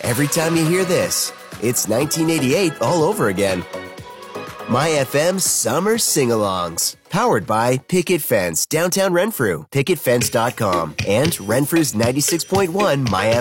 Every time you hear this, it's 1988 all over again. My FM Summer Sing-Alongs. Powered by Picket Fence, downtown Renfrew, picketfence.com, and Renfrew's 96.1 My